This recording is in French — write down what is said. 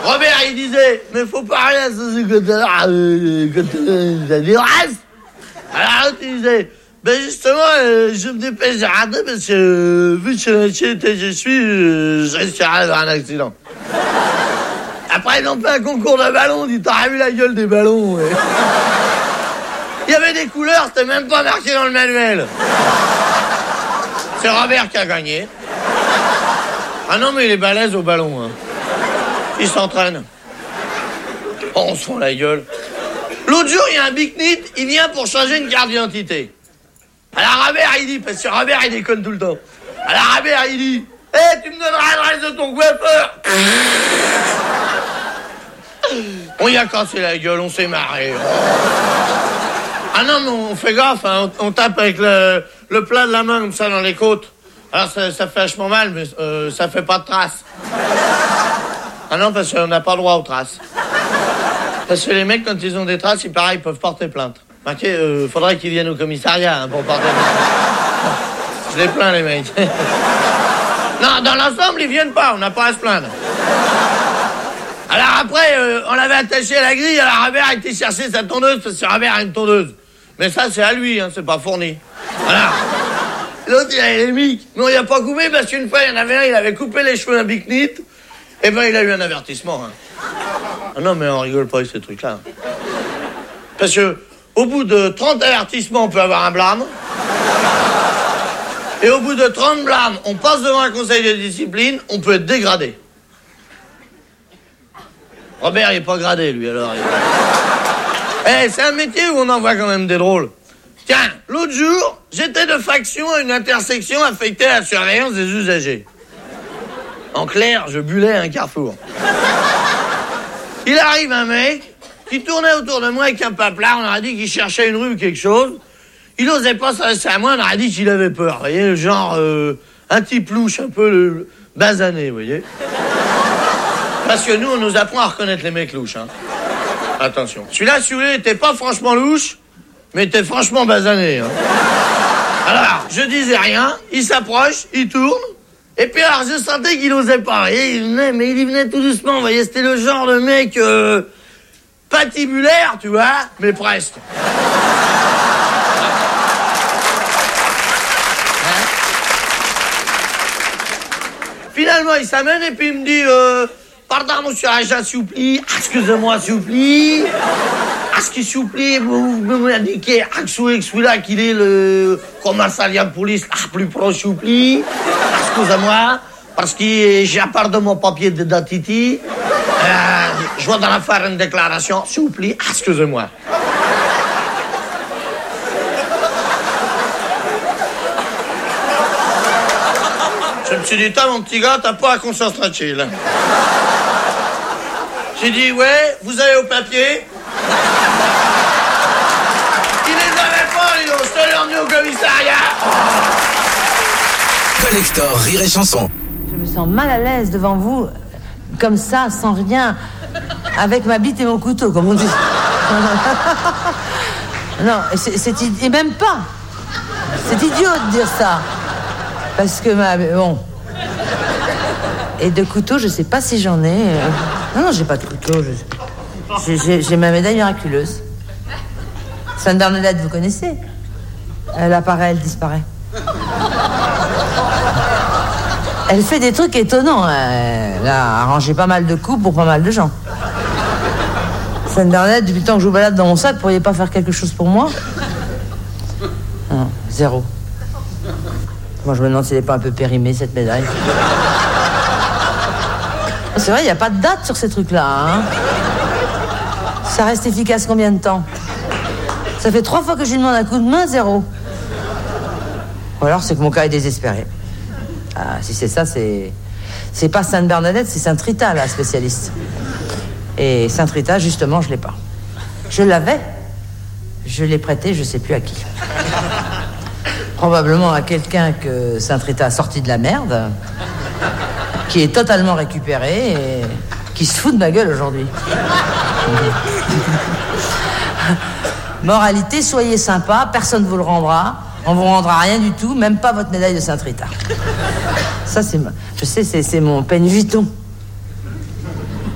Robert, il disait, mais faut parler à ce secrétaire quand t'as des races. Alors l'autre, il disait, ben justement, je me dépêche de rater parce que vu que je suis, je risquerais d'avoir un accident. Après, ils ont fait un concours de ballons, on dit, t'as vu la gueule des ballons, ouais. Il y avait des couleurs, c'était même pas marqué dans le manuel. C'est Robert qui a gagné. Ah non, mais il est balèze au ballon, hein. Il s'entraîne. Oh, on se fout la gueule. L'autre jour, il y a un big-nit, il vient pour changer une carte d'identité. Alors Robert, il dit, parce que Robert, il déconne tout le temps. Alors Robert, il dit, tu me donneras l'adresse de ton coiffeur. On y a cassé la gueule, on s'est marré. Ah non, mais on fait gaffe, hein, on tape avec le plat de la main comme ça dans les côtes. Alors ça fait vachement mal, mais ça fait pas de traces. Ah non, parce qu'on n'a pas le droit aux traces. Parce que les mecs, quand ils ont des traces, il paraît, ils peuvent porter plainte. Marquez, faudrait qu'ils viennent au commissariat hein, pour porter plainte. Je les plains, les mecs. Non, dans l'ensemble, ils viennent pas, on n'a pas à se plaindre. Alors après, on l'avait attaché à la grille, alors Robert a été chercher sa tondeuse, parce que Robert a une tondeuse. Mais ça, c'est à lui, hein, c'est pas fourni. Voilà. L'autre, il avait les mics. Mais on y a pas coupé, parce qu'une fois, il y en avait un, il avait coupé les cheveux d'un big-nit. Eh ben, il a eu un avertissement. Hein. Ah non, mais on rigole pas avec ces trucs-là. Parce que, au bout de 30 avertissements, on peut avoir un blâme. Et au bout de 30 blâmes, on passe devant un conseil de discipline, on peut être dégradé. Robert, il est pas gradé, lui, alors. C'est un métier où on en voit quand même des drôles. Tiens, l'autre jour, j'étais de faction à une intersection affectée à la surveillance des usagers. En clair, je bullais à un carrefour. Il arrive un mec qui tournait autour de moi avec un paplard, on aurait dit qu'il cherchait une rue ou quelque chose. Il osait pas s'adresser à moi, on aurait dit qu'il avait peur. Vous voyez, genre, un type louche, un peu basané, vous voyez. Parce que nous, on nous apprend à reconnaître les mecs louches, hein. Attention. Celui-là, si vous voulez, était pas franchement louche, mais était franchement basané, hein. Alors, je disais rien, il s'approche, il tourne, et puis alors, je sentais qu'il osait pas, vous voyez, il venait tout doucement, vous voyez, c'était le genre de mec, patibulaire, tu vois, mais presque. Finalement, il s'amène et puis il me dit, pardon, monsieur agent, s'il vous plaît. Excusez-moi, s'il vous plaît. Est-ce qu'il s'il vous plaît, vous m'indiquez celui-là qu'il est le commissariat de police plus proche, s'il vous plaît. Excusez-moi, parce que j'ai part de mon papier d'identité. Je dois en faire une déclaration, s'il vous plaît. Excusez-moi. Je me suis dit, toi, mon petit gars, t'as pas la conscience tranquille. J'ai dit, ouais, vous avez au papier. Il les avait pas, les gars, je te l'ai emmené au commissariat. Collector, Rire et Chanson. Je me sens mal à l'aise devant vous, comme ça, sans rien, avec ma bite et mon couteau, comme on dit. Non, et même pas. C'est idiot de dire ça. Parce que, bon... Et de couteau, je sais pas si j'en ai. Non, j'ai pas de couteau. J'ai ma médaille miraculeuse. Sainte Bernadette, vous connaissez? Elle apparaît, elle disparaît. Elle fait des trucs étonnants. Elle a arrangé pas mal de coups pour pas mal de gens. Sainte Bernadette, depuis le temps que je vous balade dans mon sac, pourriez pas faire quelque chose pour moi? Non, zéro. Moi, je me demande si elle n'est pas un peu périmée, cette médaille. C'est vrai, il n'y a pas de date sur ces trucs-là, hein. Ça reste efficace combien de temps? Ça fait 3 fois que je lui demande un coup de main, zéro. Ou alors, c'est que mon cas est désespéré. Ah, si c'est ça, c'est pas Sainte Bernadette, c'est Sainte Rita, la spécialiste. Et Sainte Rita, justement, je l'ai pas. Je l'avais. Je l'ai prêté, je sais plus à qui. Probablement à quelqu'un que Sainte Rita a sorti de la merde, qui est totalement récupéré et qui se fout de ma gueule aujourd'hui. Moralité, soyez sympa, personne ne vous le rendra. On vous rendra rien du tout, même pas votre médaille de Sainte Rita. Ça, je sais, c'est mon peine Vuitton.